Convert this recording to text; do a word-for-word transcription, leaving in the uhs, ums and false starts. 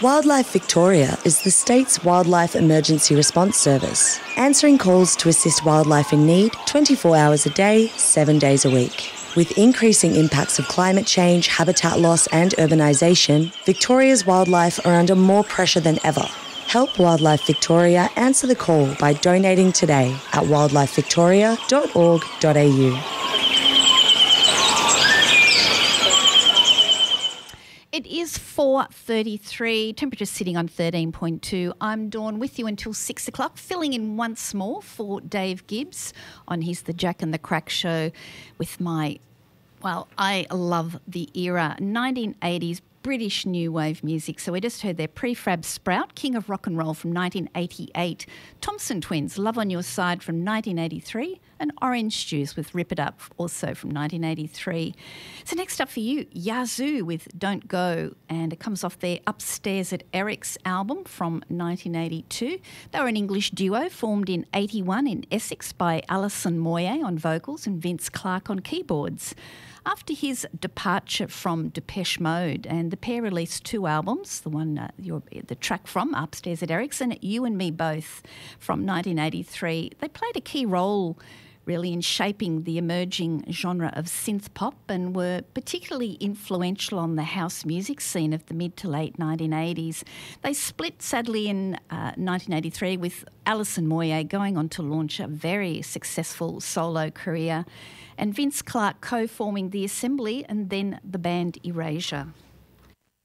Wildlife Victoria is the state's wildlife emergency response service, answering calls to assist wildlife in need twenty-four hours a day, seven days a week. With increasing impacts of climate change, habitat loss and urbanisation, Victoria's wildlife are under more pressure than ever. Help Wildlife Victoria answer the call by donating today at wildlife victoria dot org dot a u. It is four thirty-three, temperature sitting on thirteen point two. I'm Dawn with you until six o'clock, filling in once more for Dave Gibbs on his The Jack and the Crack show with my, well, I love the era, nineteen eighties British new wave music. So we just heard their Prefab Sprout, King of Rock and Roll from nineteen eighty-eight, Thompson Twins, Love on Your Side from nineteen eighty-three, and Orange Juice with Rip It Up, also from nineteen eighty-three. So next up for you, Yazoo with Don't Go, and it comes off their Upstairs at Eric's album from nineteen eighty-two. They were an English duo formed in eighty-one in Essex by Alison Moyet on vocals and Vince Clarke on keyboards. After his departure from Depeche Mode, and the pair released two albums, the one, uh, your, the track from Upstairs at Eric's and You and Me Both from nineteen eighty-three. They played a key role really in shaping the emerging genre of synth pop and were particularly influential on the house music scene of the mid to late nineteen eighties. They split sadly in uh, nineteen eighty-three, with Alison Moyet going on to launch a very successful solo career, and Vince Clarke co-forming The Assembly and then the band Erasure.